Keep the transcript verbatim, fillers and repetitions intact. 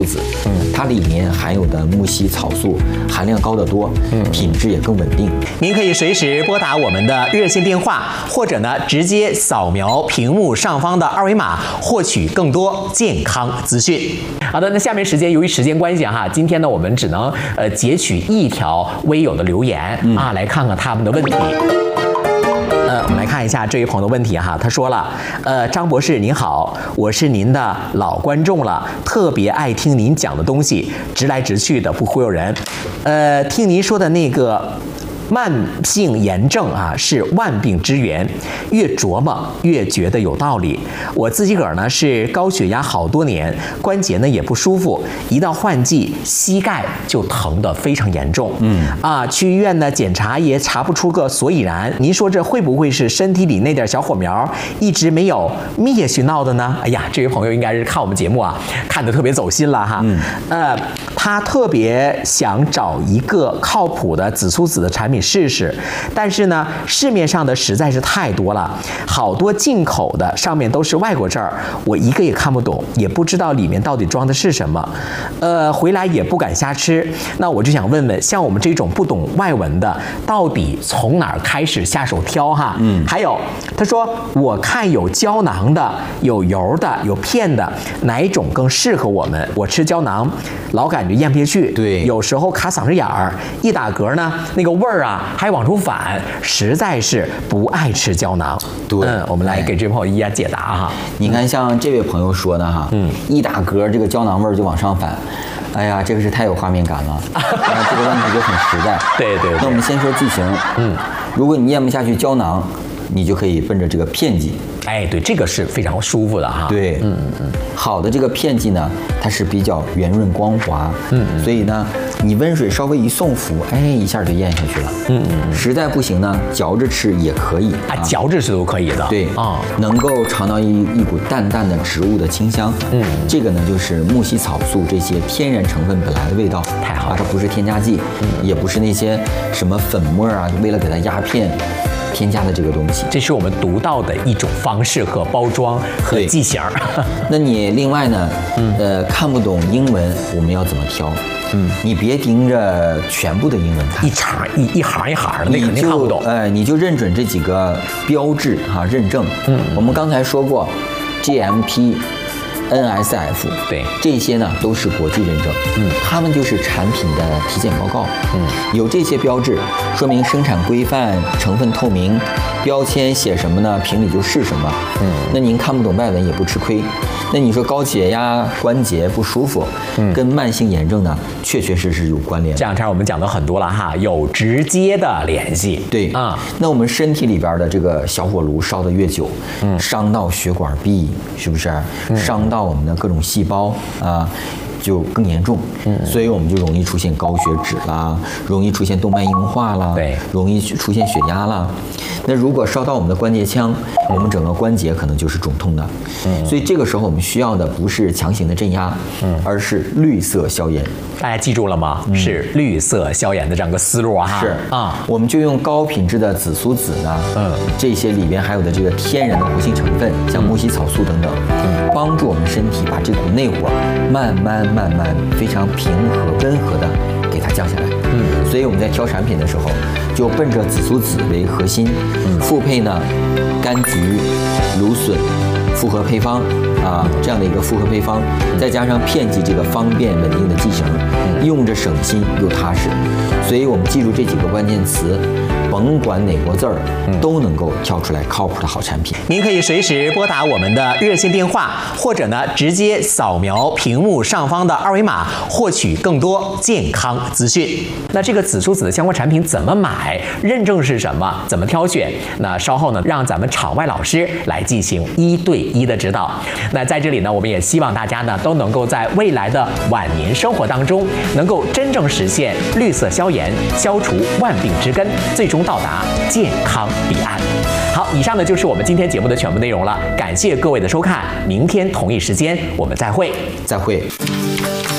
子，嗯，它里面含有的木犀草素含量高得多，嗯，品质也更稳定。 您可以随时拨打我们的热线电话，或者呢直接扫描屏幕上方的二维码，获取更多健康资讯。好的，那下面时间由于时间关系哈，今天呢我们只能呃截取一条微友的留言、嗯、啊，来看看他们的问题。呃，我们来看一下这位朋友的问题哈，他说了，呃，张博士您好，我是您的老观众了，特别爱听您讲的东西，直来直去的，不忽悠人。呃，听您说的那个慢性炎症啊，是万病之源，越琢磨越觉得有道理。我自己个儿呢是高血压好多年，关节呢也不舒服，一到换季，膝盖就疼得非常严重。嗯啊，去医院呢检查也查不出个所以然。您说这会不会是身体里那点小火苗一直没有灭去闹的呢？哎呀，这位朋友应该是看我们节目啊，看得特别走心了哈。嗯，呃，他特别想找一个靠谱的紫苏子的产品试试，但是呢，市面上的实在是太多了，好多进口的上面都是外国字儿，我一个也看不懂，也不知道里面到底装的是什么，呃，回来也不敢瞎吃。那我就想问问，像我们这种不懂外文的，到底从哪儿开始下手挑哈？嗯，还有他说，我看有胶囊的，有油的，有片的，哪一种更适合我们？我吃胶囊老感觉咽不下去， 对， 有时候卡嗓子眼儿，一打嗝呢，那个味儿啊还往出反，实在是不爱吃胶囊。 对， 嗯，我们来给这位朋友一一解答哈。 你看，像这位朋友说的哈，嗯，一打嗝这个胶囊味儿就往上反，哎呀，这个是太有画面感了，这个问题就很实在。 对 对, 对。 那我们先说剂型，嗯，如果你咽不下去胶囊，你就可以奔着这个片剂。 哎，对，这个是非常舒服的哈。 对，嗯嗯，好的这个片剂呢，它是比较圆润光滑，嗯，所以呢，你温水稍微一送服，哎，一下就咽下去了。嗯嗯，实在不行呢，嚼着吃也可以啊，嚼着吃都可以的。 对啊，能够尝到一一股淡淡的植物的清香。嗯，这个呢就是木犀草素这些天然成分本来的味道。 太好了， 它不是添加剂，嗯，也不是那些什么粉末啊，为了给它压片添加的这个东西。 这是我们独到的一种方式和包装和剂型。 那你另外呢，嗯、呃，看不懂英文，我们要怎么挑？嗯，你别盯着全部的英文看， 一行一一行一行的，那肯定看不懂。 哎、呃，你就认准这几个标志哈、啊，认证。嗯，我们刚才说过 ，G M P。N S F 对， 这些呢都是国际认证，嗯，他们就是产品的体检报告，嗯，有这些标志，说明生产规范、成分透明，标签写什么呢？评里就是什么，嗯，那您看不懂外文也不吃亏。那你说高血压、关节不舒服，嗯，跟慢性炎症呢，确确实实有关联。 这两天我们讲的很多了哈，有直接的联系。 对啊，那我们身体里边的这个小火炉烧得越久，嗯，伤到血管壁，是不是？嗯、伤到我们的各种细胞啊，就更严重。嗯，所以我们就容易出现高血脂啦，容易出现动脉硬化啦， 对， 容易出现血压啦。那如果烧到我们的关节腔，我们整个关节可能就是肿痛的。嗯，所以这个时候我们需要的不是强行的镇压，嗯，而是绿色消炎。 大家记住了吗？嗯、是绿色消炎的这样个思路啊！ 是啊，我们就用高品质的紫苏籽呢，嗯，这些里边还有的这个天然的活性成分，像木犀草素等等，嗯，帮助我们身体把这股内火慢慢慢慢非常平和温和的给它降下来。嗯，所以我们在挑产品的时候，就奔着紫苏籽为核心，嗯，复配呢柑橘、芦笋。复合配方啊，这样的一个复合配方，再加上片剂这个方便稳定的剂型，用着省心又踏实，所以我们记住这几个关键词，甭管哪国字儿，都能够挑出来靠谱的好产品。 您可以随时拨打我们的热线电话，或者呢直接扫描屏幕上方的二维码，获取更多健康资讯。那这个紫苏籽的相关产品怎么买？认证是什么？怎么挑选？那稍后呢，让咱们场外老师来进行一对一的指导。那在这里呢，我们也希望大家呢都能够在未来的晚年生活当中，能够真正实现绿色消炎，消除万病之根，最终到达健康彼岸。好，以上呢就是我们今天节目的全部内容了，感谢各位的收看，明天同一时间我们再会， 再会。